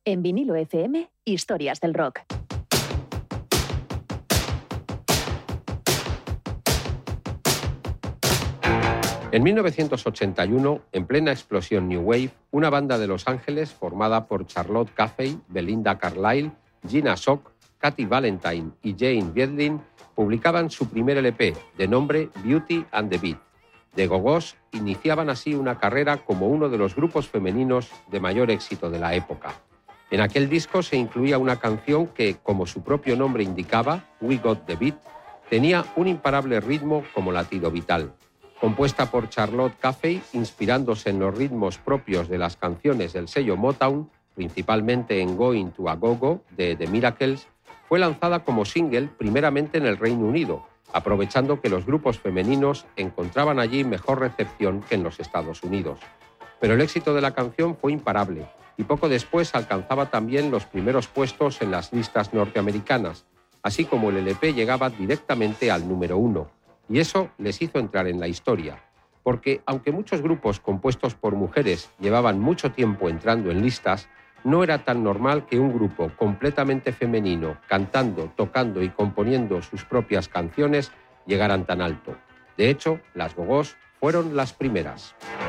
En Vinilo FM, historias del rock. En 1981, en plena explosión New Wave, una banda de Los Ángeles formada por Charlotte Caffey, Belinda Carlisle, Gina Sock, Katy Valentine y Jane Wiedlin publicaban su primer LP, de nombre Beauty and the Beat. The Go-Go's iniciaban así una carrera como uno de los grupos femeninos de mayor éxito de la época. En aquel disco se incluía una canción que, como su propio nombre indicaba, We Got the Beat, tenía un imparable ritmo como latido vital. Compuesta por Charlotte Caffey, inspirándose en los ritmos propios de las canciones del sello Motown, principalmente en Going to a Go-Go de The Miracles, fue lanzada como single primeramente en el Reino Unido, aprovechando que los grupos femeninos encontraban allí mejor recepción que en los Estados Unidos. Pero el éxito de la canción fue imparable y poco después alcanzaba también los primeros puestos en las listas norteamericanas, así como el LP llegaba directamente al número 1. Y eso les hizo entrar en la historia, porque aunque muchos grupos compuestos por mujeres llevaban mucho tiempo entrando en listas, no era tan normal que un grupo completamente femenino, cantando, tocando y componiendo sus propias canciones, llegaran tan alto. De hecho, las Go-Go's fueron las primeras.